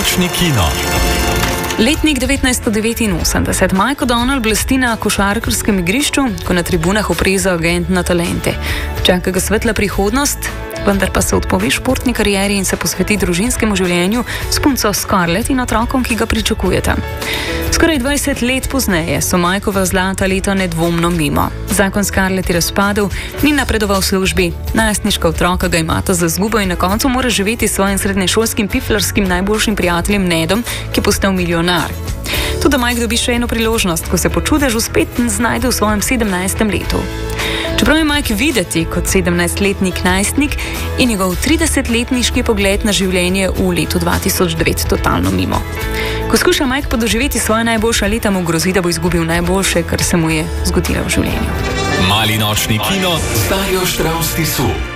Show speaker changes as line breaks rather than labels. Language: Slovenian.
nočni kino.
Letnik 1989. Mike O'Donnell blesti na košarkarskem igrišču, ko na tribunah opreza agent na talente. Čaka ga svetla prihodnost, vendar pa se odpove športni karieri in se posveti družinskemu življenju s punco Scarlett in otrokom, ki ga pričakujeta. Skoraj 20 let pozneje so Mikeova zlata leta nedvomno mimo. Zakon Scarlett je razpadel, ni napredoval v službi, najstniška otroka ga imata za zgubo in na koncu mora živeti s svojim srednješolskim piflarskim najboljšim prijateljem Nedom, ki je postal milijonar. Tudi Mike dobi še eno priložnost, ko se po čudežu spet znajde v svojem 17. letu. Čeprav je Mike videti kot 17-letnik najstnik, je njegov 30-letniški pogled na življenje v letu 2009 totalno mimo. Ko skuša Mike podoživeti svoje najboljša leta, mu grozi, da bo izgubil najboljše, kar se mu je zgodilo v življenju.
Mali nočni kino s Darjo Štravs Tisu.